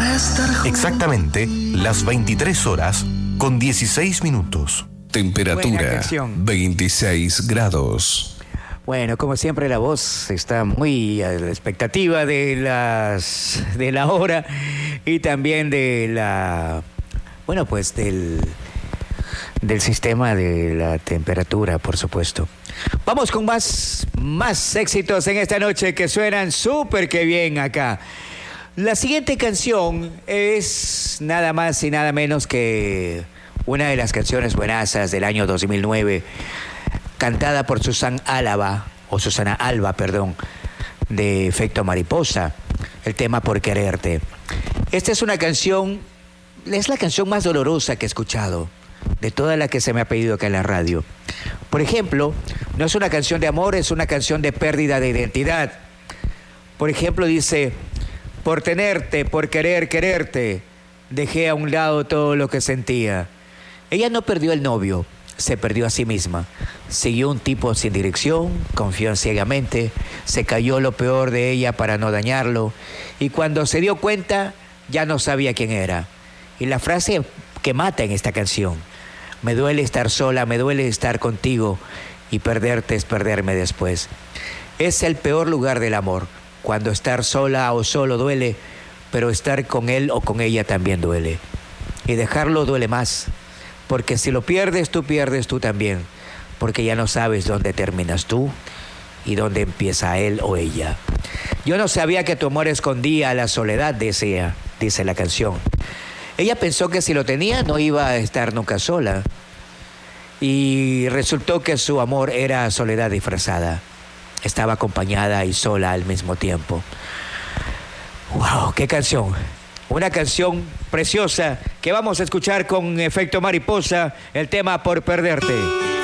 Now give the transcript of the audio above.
Exactamente las 23 horas con 16 minutos. Temperatura 26 grados. Bueno, como siempre la voz está muy a la expectativa de la hora y también de la, bueno, pues del sistema de la temperatura, por supuesto. Vamos con más éxitos en esta noche que suenan súper que bien acá. La siguiente canción es nada más y nada menos que una de las canciones buenazas del año 2009, cantada por Susana Alba, de Efecto Mariposa, el tema Por Quererte. Esta es una canción, es la canción más dolorosa que he escuchado, de todas las que se me ha pedido acá en la radio. Por ejemplo, no es una canción de amor, es una canción de pérdida de identidad. Por ejemplo, dice: por tenerte, por quererte, dejé a un lado todo lo que sentía. Ella no perdió el novio, se perdió a sí misma. Siguió un tipo sin dirección, confió ciegamente, se cayó lo peor de ella para no dañarlo, y cuando se dio cuenta, ya no sabía quién era. Y la frase que mata en esta canción: me duele estar sola, me duele estar contigo, y perderte es perderme después. Es el peor lugar del amor, cuando estar sola o solo duele, pero estar con él o con ella también duele. Y dejarlo duele más, porque si lo pierdes tú también, porque ya no sabes dónde terminas tú y dónde empieza él o ella. Yo no sabía que tu amor escondía la soledad, dice la canción. Ella pensó que si lo tenía no iba a estar nunca sola, y resultó que su amor era soledad disfrazada. Estaba acompañada y sola al mismo tiempo. ¡Wow! ¡Qué canción! Una canción preciosa que vamos a escuchar con Efecto Mariposa, el tema Por Perderte.